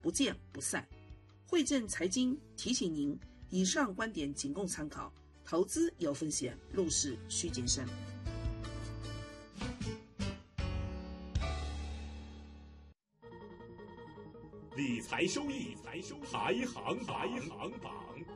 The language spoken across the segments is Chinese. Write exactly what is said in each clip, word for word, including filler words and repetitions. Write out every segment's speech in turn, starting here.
不见不散。惠正财经提醒您，以上观点仅供参考，投资有风险，入市需谨慎。 理财收益排行排行榜。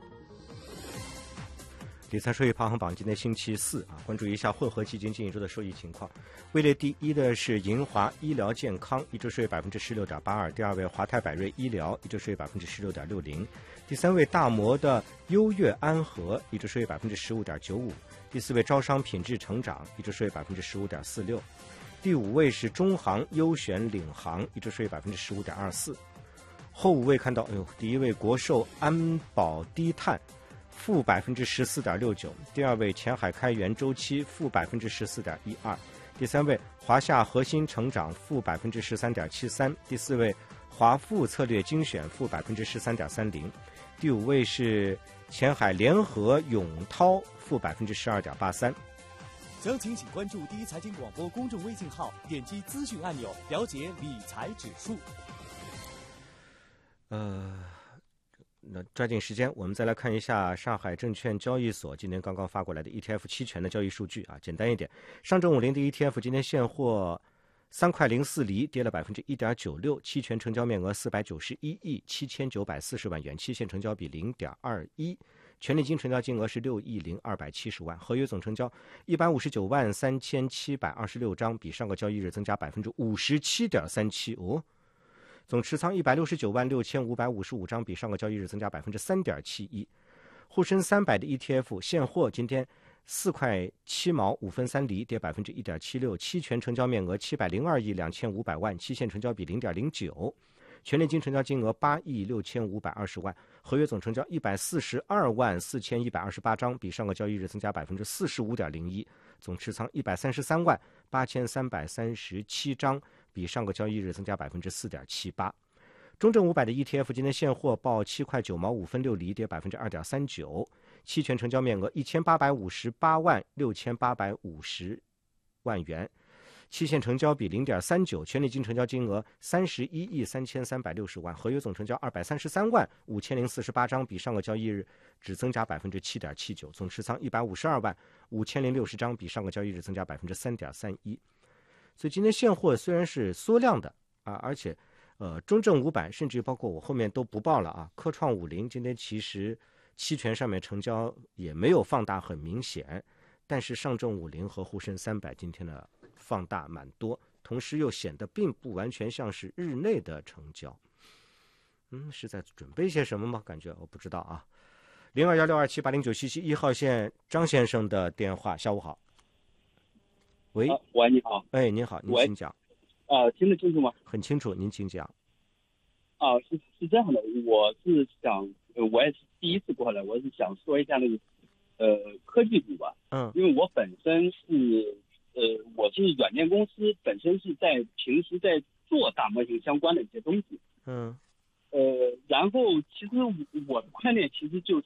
理财收益排行榜今天星期四啊，关注一下混合基金近一周的收益情况。位列第一的是银华医疗健康，一周收益百分之十六点八二；第二位华泰柏瑞医疗，一周收益百分之十六点六零；第三位大摩的优越安和，一周收益百分之十五点九五；第四位招商品质成长，一周收益百分之十五点四六；第五位是中航优选领航，一周收益百分之十五点二四。后五位看到，哎呦，第一位国寿安保低碳负百分之十四点六九，第二位前海开源周期负百分之十四点一二，第三位华夏核心成长负百分之十三点七三，第四位华富策略精选负百分之十三点三零，第五位是前海联合永涛负百分之十二点八三。 详情请关注第一财经广播公众微信号，点击资讯按钮了解理财指数。 呃，那抓紧时间，我们再来看一下上海证券交易所今天刚刚发过来的 E T F 期权的交易数据啊。简单一点，上证五零的 E T F 今天现货三块零四厘，跌了百分之一点九六，期权成交面额四百九十一亿七千九百四十万元，期限成交比零点二一，权利金成交金额是六亿零二百七十万，合约总成交一百五十九万三千七百二十六张，比上个交易日增加百分之五十七点三七哦。总持仓一百六十九万六千五百五十五张，比上个交易日增加百分之三点七一。沪深三百的 E T F 现货今天四块七毛五分三厘，跌百分之一点七六，期权成交面额七百零二亿两千五百万，期限成交比零点零九，权利金成交金额八亿六千五百二十万，合约总成交一百四十二万四千一百二十八张，比上个交易日增加百分之四十五点零一，总持仓一百三十三万八千三百三十七张。比上个交易日增加百分之四点七八。中证五百的 E T F 今天现货报七块九毛五分六厘，跌百分之二点三九，期权成交面额一千八百五十八万六千八百五十万元，期限成交比零点三九，权利金成交金额三十一亿三千三百六十万，合约总成交二百三十三万五千零四十八张，比上个交易日只增加百分之七点七九，总持仓一百五十二万五千零六十张，比上个交易日增加百分之三点三一。所以今天现货虽然是缩量的啊，而且呃中证五百甚至包括我后面都不报了啊，科创五零今天其实期权上面成交也没有放大很明显，但是上证五零和沪深三百今天的放大蛮多，同时又显得并不完全像是日内的成交。嗯，是在准备些什么吗？感觉我不知道啊。零二幺六二七八零九七七一号线张先生的电话，下午好。喂、 啊，喂，你好。 哎，您好，您请讲。 啊，听得清楚吗？ 很清楚，您请讲。 啊，是是这样的，我是想，呃，我也是第一次过来，我是想说一下那个，呃，科技股吧。 嗯。 因为我本身是，呃，我是软件公司，本身是在平时在做大模型相关的一些东西。 嗯。 呃，然后其实我的观念其实就是，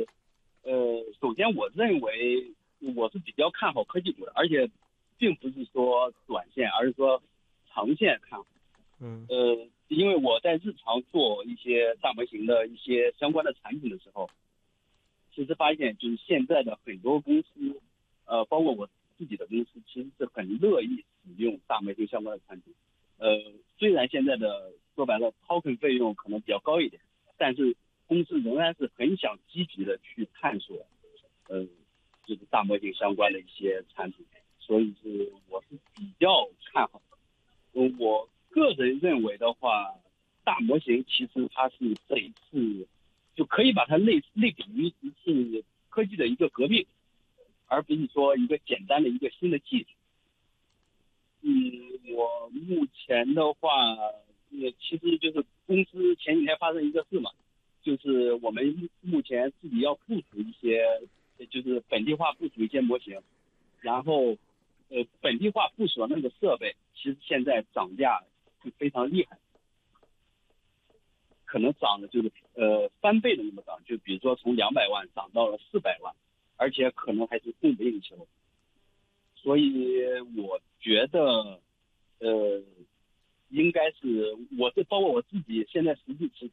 呃，首先我认为我是比较看好科技股的，而且并不是说短线，而是说长线看好。 嗯。 呃，因为我在日常做一些大模型的一些相关的产品的时候，其实发现就是现在的很多公司，呃，包括我自己的公司，其实是很乐意使用大模型相关的产品。呃，虽然现在的说白了 token 费用可能比较高一点，但是公司仍然是很想积极的去探索，呃，就是大模型相关的一些产品。所以是我是比较看好的。嗯，我个人认为的话，大模型其实它是这一次就可以把它类类比于一次科技的一个革命，而不是说一个简单的一个新的技术。嗯，我目前的话，也其实就是公司前几天发生一个事嘛，就是我们目前自己要部署一些，就是本地化部署一些模型，然后。呃，本地化部署的那个设备，其实现在涨价是非常厉害，可能涨的就是呃翻倍的那么涨，就比如说从两百万涨到了四百万，而且可能还是供不应求。所以我觉得，呃， 应该是我是包括我自己现在实际此